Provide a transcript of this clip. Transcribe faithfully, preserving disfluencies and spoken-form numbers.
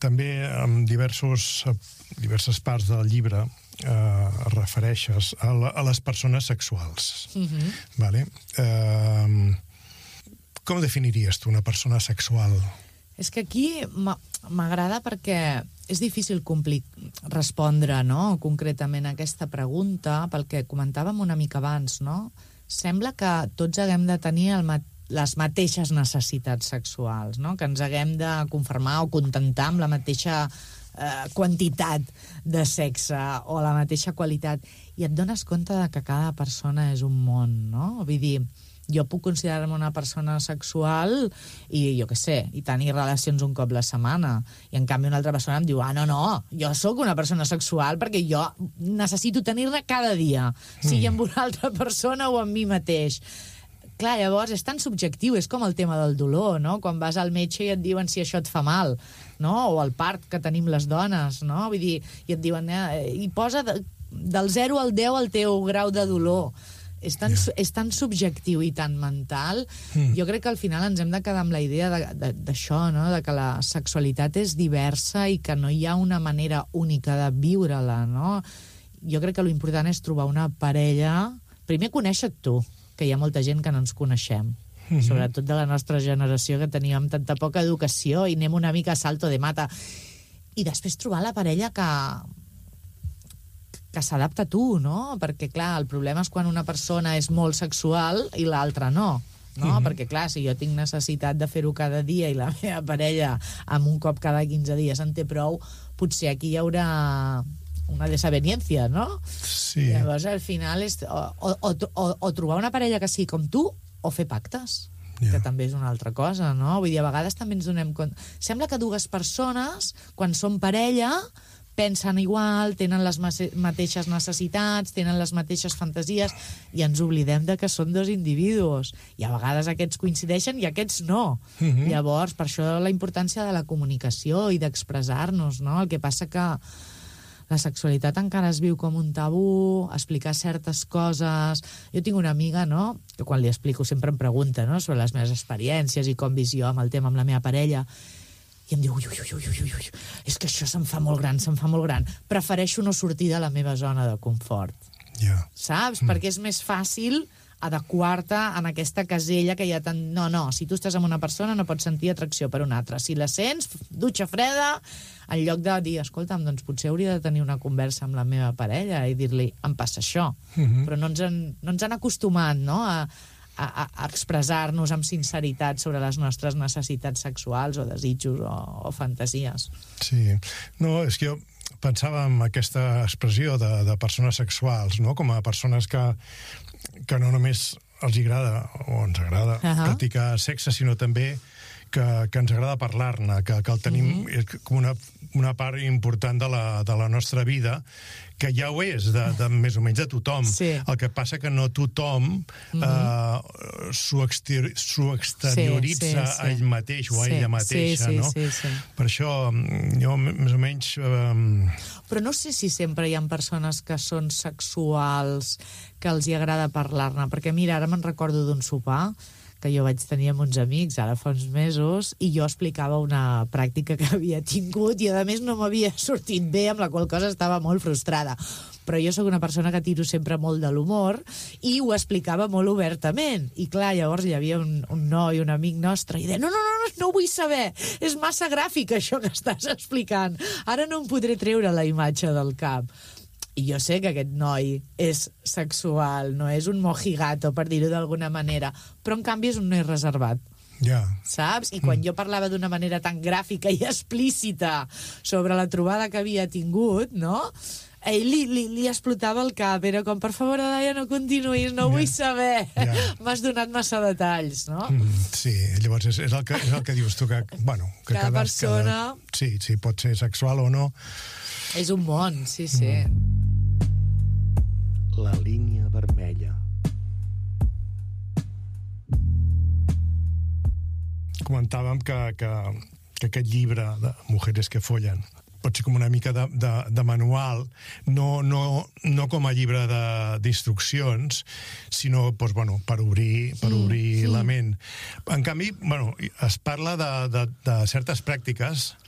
també en diversos, diverses parts del llibre eh, refereixes a, la, a les persones sexuals. Uh-huh. Vale? Eh, com definiries tu una persona sexual? És que aquí m'agrada perquè és difícil complir, respondre, no?, concretament a aquesta pregunta, pel que comentàvem una mica abans, no? Sembla que tots haguem de tenir el mat les mateixes necessitats sexuals, no?, que ens haguem de conformar o contentar amb la mateixa eh, quantitat de sexe o la mateixa qualitat. I et dones compte de que cada persona és un món, no? Vull dir, jo puc considerar-me una persona sexual i, jo què sé, i tenir relacions un cop la setmana. I, en canvi, una altra persona em diu, ah, no, no, jo sóc una persona sexual perquè jo necessito tenir-la cada dia, sigui amb una altra persona o amb mi mateix. Clar, llavors és tan subjectiu, és com el tema del dolor, no? Quan vas al metge i et diuen si això et fa mal, no? O el part que tenim les dones, no? Vull dir, i et diuen, eh, i posa de, del zero al deu el teu grau de dolor. És tan, yeah. és tan subjectiu i tan mental. Mm. Jo crec que al final ens hem de quedar amb la idea d'això, no? De que la sexualitat és diversa i que no hi ha una manera única de viure-la, no? Jo crec que l'important és trobar una parella... Primer, conèixer-te tu, que hi ha molta gent que no ens coneixem. Mm-hmm. Sobretot de la nostra generació, que teníem tanta poca educació i anem una mica a salto de mata. I després trobar la parella que... que s'adapta a tu, no? Perquè, clar, el problema és quan una persona és molt sexual i l'altra no. No? Mm-hmm. Perquè, clar, si jo tinc necessitat de fer-ho cada dia i la meva parella amb un cop cada quinze dies en té prou, potser aquí hi haurà una desaveniencia, no? Sí. Llavors, al final, és o, o, o, o trobar una parella que sigui com tu o fer pactes, yeah. que també és una altra cosa, no? Vull dir, a vegades també ens donem compte... Sembla que dues persones, quan són parella, pensen igual, tenen les mateixes necessitats, tenen les mateixes fantasies, i ens oblidem de que són dos individus. I a vegades aquests coincideixen i aquests no. Mm-hmm. Llavors, per això la importància de la comunicació i d'expressar-nos, no? El que passa que la sexualitat encara es viu com un tabú, explicar certes coses... Jo tinc una amiga, no?, que quan li explico sempre em pregunta, no?, sobre les meves experiències i com visc jo amb el tema amb la meva parella, i em diu, ui, ui, ui, ui, ui, ui, és que això se'm fa molt gran, se'm fa molt gran. Prefereixo no sortir de la meva zona de confort. Yeah. Saps? Mm. Perquè és més fàcil adequar-te en aquesta casella que hi ha tant... No, no, si tu estàs amb una persona no pots sentir atracció per una altra. Si la sents, dutxa freda, en lloc de dir, escolta'm, doncs potser hauria de tenir una conversa amb la meva parella i dir-li, em passa això. Mm-hmm. Però no ens, han, no ens han acostumat, no?, a, a, a expressar-nos amb sinceritat sobre les nostres necessitats sexuals o desitjos o, o fantasies. Sí. No, és que jo pensava en aquesta expressió de, de persones sexuals, no?, com a persones que que no només els agrada o ens agrada uh-huh. practicar sexe, sinó també que, que ens agrada parlar-ne, que, que el tenim uh-huh. com una, una part important de la, de la nostra vida, que ja ho és, de, de més o menys de tothom. Sí. El que passa que no tothom uh-huh. eh, s'ho exterior, exterioritza sí, sí, sí. a ell mateix o a sí, ella mateixa, sí, sí, no? Sí, sí. Per això, jo més o menys... Eh... Però no sé si sempre hi ha persones que són sexuals, que els hi agrada parlar-ne, perquè mira, ara me'n recordo d'un sopar que jo vaig tenir amb uns amics ara fa uns mesos i jo explicava una pràctica que havia tingut i a més no m'havia sortit bé, amb la qual cosa estava molt frustrada. Però jo sóc una persona que tiro sempre molt de l'humor i ho explicava molt obertament. I clar, llavors hi havia un, un noi, un amic nostre, i deia, no, no, no, no ho vull saber, és massa gràfic això que estàs explicant, ara no em podré treure la imatge del cap. I jo sé que aquest noi és sexual, no és un mojigato, per dir-ho d'alguna manera, però en canvi és un noi reservat. Yeah. Saps? I quan mm. jo parlava d'una manera tan gràfica i explícita sobre la trobada que havia tingut, no?, ell li, li, li explotava el cap, era com, per favor, Adaia, no continuïs, no yeah. vull saber, yeah. m'has donat massa detalls, no? Mm, sí, llavors és, és, el que, és el que dius tu, que, bueno, que cada, cada persona... Cada... Sí, sí, pot ser sexual o no. És un món, sí, sí. Mm. La línia vermella. Comentàvem que, que, que aquest llibre de Mujeres que follen pot ser com una mica de, de, de manual, no, no, no com a llibre d'instruccions, sinó doncs, bueno, per obrir, per obrir sí, sí. la ment. En canvi, bueno, es parla de, de, de certes pràctiques